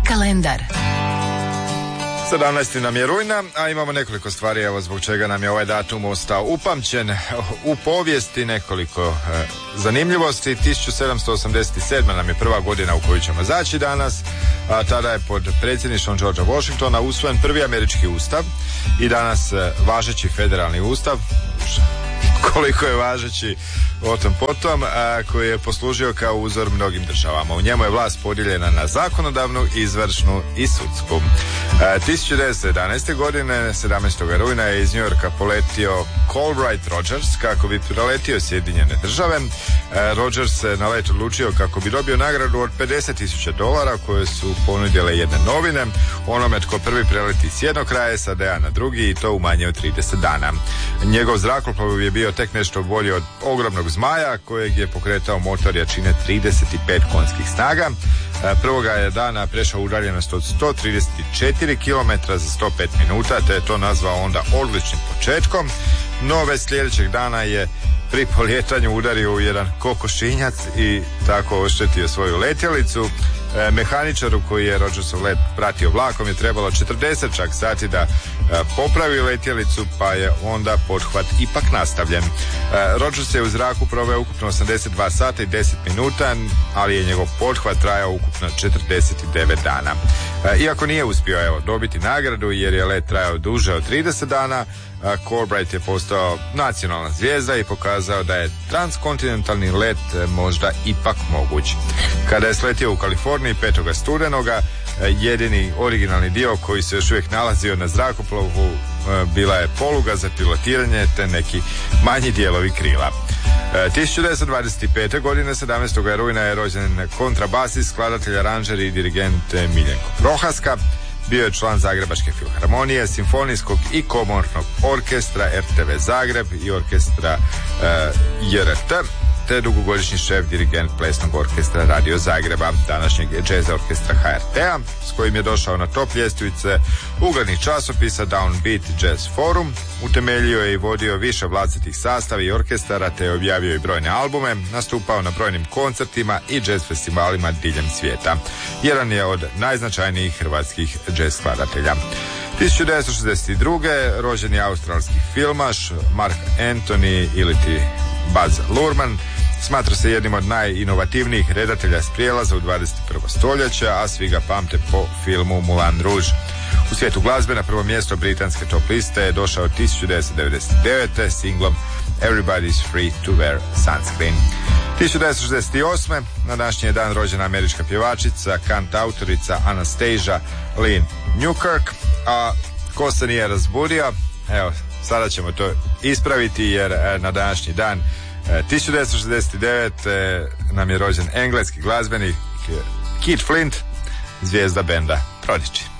kalendar. 17. nam je rujna, a imamo nekoliko stvari evo zbog čega nam je ovaj datum ostao upamćen u povijesti. Nekoliko zanimljivosti. 1787. nam je prva godina u koju ćemo zaći danas, a tada je pod predsjedništvom Georgea Washingtona usvojen prvi američki ustav i danas važeći federalni ustav, koliko je važeći o tom potom, koji je poslužio kao uzor mnogim državama. U njemu je vlast podijeljena na zakonodavnu, izvršnu i sudsku. 1911. godine 17. rujna je iz New Yorka poletio Colbright Rogers kako bi preletio Sjedinjene države. Rogers se na let odlučio kako bi dobio nagradu od $50,000 koje su ponudile jedne novine onome tko prvi preleti s jednog kraja SAD-a na drugi i to u manje od 30 dana. Njegov zrakoplov je bio tek nešto bolji od ogromnog zmaja kojeg je pokretao motor jačine 35 konjskih snaga. Prvoga je dana prešao udaljenost od 134 km za 105 minuta, te je to nazvao onda odličnim početkom. No već sljedećeg dana je pri polijetanju udario u jedan kokošinjac i tako oštetio svoju letjelicu. Mehaničaru koji je Rogersov let pratio vlakom je trebalo 40 čak sati da popravi letjelicu, pa je onda pothvat ipak nastavljen. Rogers je u zraku proveo ukupno 82 sata i 10 minuta, ali je njegov pothvat trajao ukupno 49 dana. Iako nije uspio dobiti nagradu jer je let trajao duže od 30 dana, Colbright je postao nacionalna zvijezda i pokazao da je transkontinentalni let možda ipak moguć. Kada je sletio u Kaliforniji 5. studenoga, jedini originalni dio koji se još uvijek nalazio na zrakoplovu bila je poluga za pilotiranje te neki manji dijelovi krila. 1925. godine 17. rujna je rođen kontrabasist, skladatelj, aranžer i dirigent Miljenko Prohaska. Bio je član Zagrebačke filharmonije, simfonijskog i komornog orkestra RTV Zagreb i orkestra JRT, te dugogodišnji šef dirigent plesnog orkestra Radio Zagreba, današnjeg jazz orkestra HRT-a, s kojim je došao na top ljestvice uglednih časopisa Downbeat Jazz Forum. Utemeljio je i vodio više vlastitih sastava i orkestara, te je objavio i brojne albume, nastupao na brojnim koncertima i jazz festivalima diljem svijeta. Jedan je od najznačajnijih hrvatskih jazz skladatelja. 1962. rođen je australski filmaš Mark Anthony iliti Baz Luhrmann. Smatra se jednim od najinovativnijih redatelja s prijelaza u 21. stoljeća, a svi ga pamte po filmu Moulin Rouge. U svijetu glazbe na prvo mjesto britanske top liste je došao 1999. singlom Everybody's Free to Wear Sunscreen. 1968. na današnji je dan rođena američka pjevačica, kantautorica Anastasia Lynn Newkirk, a ko se nije razbudio, evo, sada ćemo to ispraviti jer na današnji dan 1969. nam je rođen engleski glazbenik Keith Flint, zvijezda benda Prodigy.